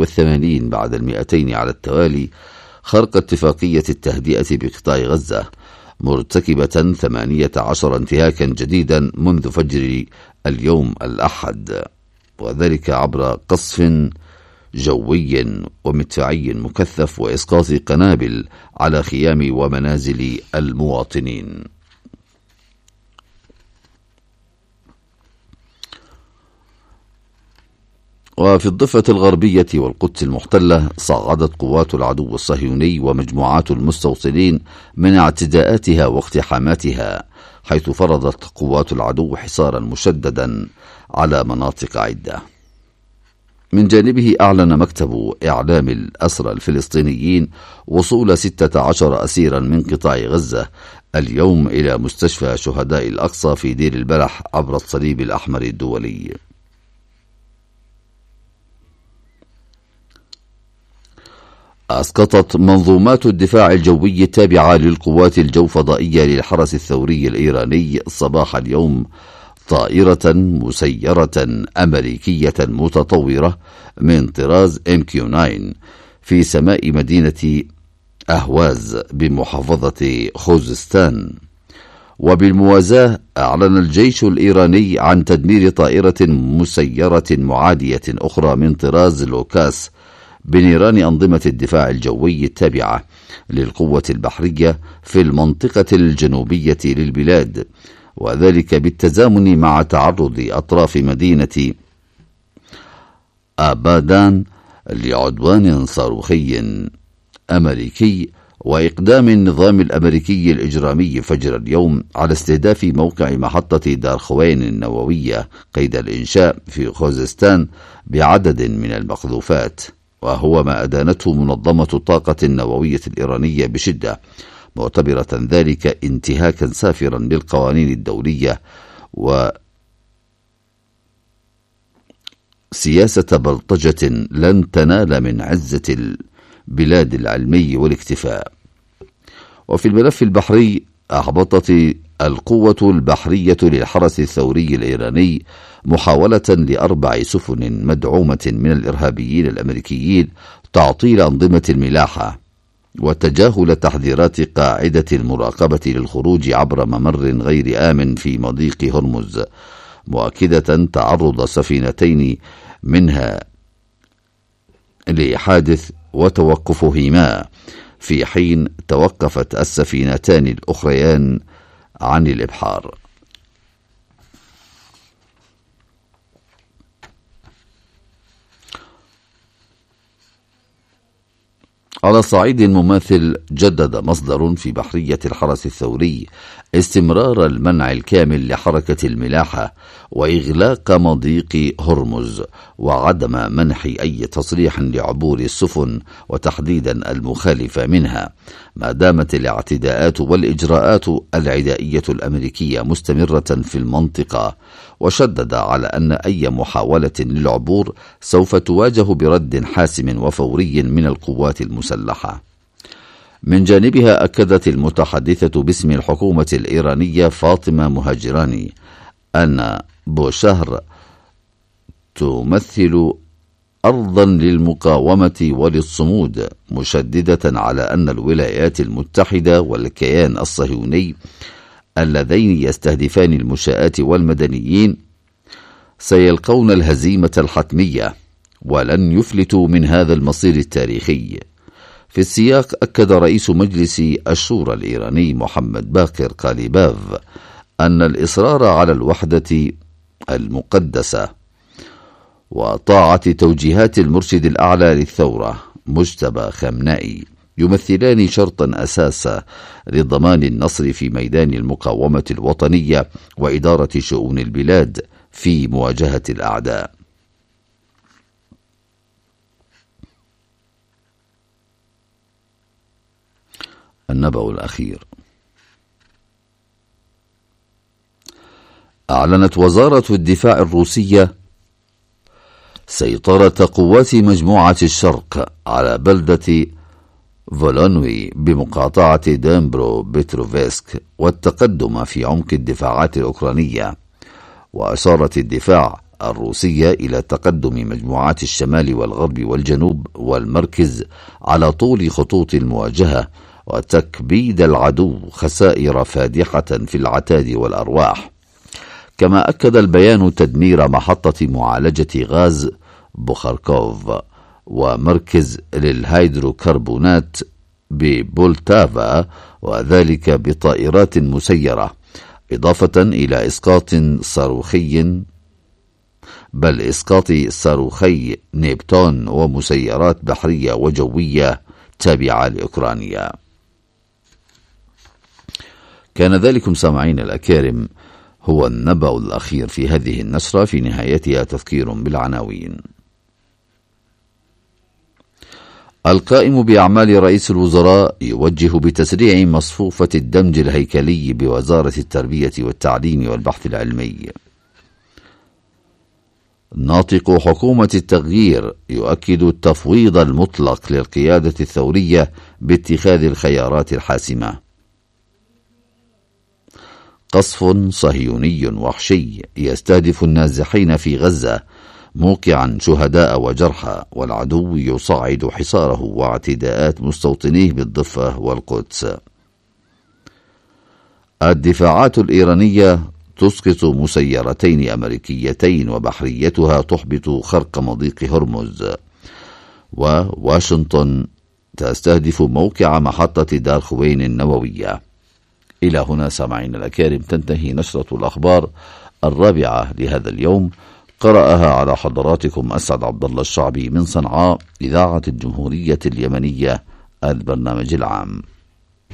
والثمانين بعد 200 على التوالي خرق اتفاقية التهدئة بقطاع غزة، مرتكبة 18 انتهاكا جديدا منذ فجر اليوم الأحد، وذلك عبر قصف جوي ومدفعي مكثف وإسقاط قنابل على خيام ومنازل المواطنين. وفي الضفة الغربية والقدس المحتلة صعدت قوات العدو الصهيوني ومجموعات المستوطنين من اعتداءاتها واقتحاماتها، حيث فرضت قوات العدو حصارا مشددا على مناطق عدة. من جانبه أعلن مكتب إعلام الأسرى الفلسطينيين وصول 16 أسيرا من قطاع غزة اليوم إلى مستشفى شهداء الأقصى في دير البلح عبر الصليب الأحمر الدولي. أسقطت منظومات الدفاع الجوي التابعة للقوات الجوفضائية للحرس الثوري الإيراني صباح اليوم طائرة مسيرة أمريكية متطورة من طراز MQ-9 في سماء مدينة أهواز بمحافظة خوزستان. وبالموازاة أعلن الجيش الإيراني عن تدمير طائرة مسيرة معادية أخرى من طراز لوكاس بنيران أنظمة الدفاع الجوي التابعة للقوة البحرية في المنطقة الجنوبية للبلاد، وذلك بالتزامن مع تعرض أطراف مدينة آبادان لعدوان صاروخي أمريكي وإقدام النظام الأمريكي الإجرامي فجر اليوم على استهداف موقع محطة دارخوين النووية قيد الإنشاء في خوزستان بعدد من المقذوفات، وهو ما أدانته منظمة الطاقة النووية الإيرانية بشدة، معتبرة ذلك انتهاكا سافرا للقوانين الدولية وسياسة بلطجة لن تنال من عزة البلاد العلمي والاكتفاء. وفي الملف البحري أحبطت القوة البحرية للحرس الثوري الإيراني محاولة ل4 سفن مدعومة من الإرهابيين الأمريكيين تعطيل أنظمة الملاحة وتجاهل تحذيرات قاعدة المراقبة للخروج عبر ممر غير آمن في مضيق هرمز، مؤكدة تعرض سفينتين منها لحادث وتوقفهما، في حين توقفت السفينتان الأخريان عن الإبحار. على صعيد مماثل، جدد مصدر في بحرية الحرس الثوري استمرار المنع الكامل لحركة الملاحة وإغلاق مضيق هرمز وعدم منح أي تصريح لعبور السفن وتحديدا المخالفة منها، ما دامت الاعتداءات والإجراءات العدائية الأمريكية مستمرة في المنطقة، وشدد على أن أي محاولة للعبور سوف تواجه برد حاسم وفوري من القوات المسلحة. من جانبها أكدت المتحدثة باسم الحكومة الإيرانية فاطمة مهاجراني أن بوشهر تمثل أرضا للمقاومة وللصمود، مشددة على أن الولايات المتحدة والكيان الصهيوني اللذين يستهدفان المنشآت والمدنيين سيلقون الهزيمة الحتمية ولن يفلتوا من هذا المصير التاريخي. في السياق أكد رئيس مجلس الشورى الإيراني محمد باقر قاليباف أن الإصرار على الوحدة المقدسة وطاعة توجيهات المرشد الأعلى للثورة مجتبى خامنائي يمثلان شرطا أساسا لضمان النصر في ميدان المقاومة الوطنية وإدارة شؤون البلاد في مواجهة الأعداء. النبأ الأخير. أعلنت وزارة الدفاع الروسية سيطرة قوات مجموعة الشرق على بلدة فولونوي بمقاطعة ديمبرو بتروفسك والتقدم في عمق الدفاعات الأوكرانية. وأشارت الدفاع الروسية إلى تقدم مجموعات الشمال والغرب والجنوب والمركز على طول خطوط المواجهة، وتكبيد العدو خسائر فادحة في العتاد والأرواح. كما أكد البيان تدمير محطة معالجة غاز بوخاركوف ومركز للهيدروكربونات ببولتافا، وذلك بطائرات مسيرة، إضافة إلى إسقاط صاروخي نيبتون ومسيرات بحرية وجوية تابعة لأوكرانيا. كان ذلكم سامعين الأكارم هو النبأ الأخير في هذه النشرة، في نهايتها تذكير بالعناوين. القائم بأعمال رئيس الوزراء يوجه بتسريع مصفوفة الدمج الهيكلي بوزارة التربية والتعليم والبحث العلمي. ناطق حكومة التغيير يؤكد التفويض المطلق للقيادة الثورية باتخاذ الخيارات الحاسمة. قصف صهيوني وحشي يستهدف النازحين في غزة، موقعا شهداء وجرحى، والعدو يصعد حصاره واعتداءات مستوطنيه بالضفة والقدس. الدفاعات الإيرانية تسقط مسيرتين أمريكيتين وبحريتها تحبط خرق مضيق هرمز. وواشنطن تستهدف موقع محطة دارخوين النووية. إلى هنا سامعين الأكارم تنتهي نشرة الأخبار 4 لهذا اليوم، قرأها على حضراتكم أسعد عبد الله الشعبي من صنعاء، إذاعة الجمهورية اليمنية، البرنامج العام.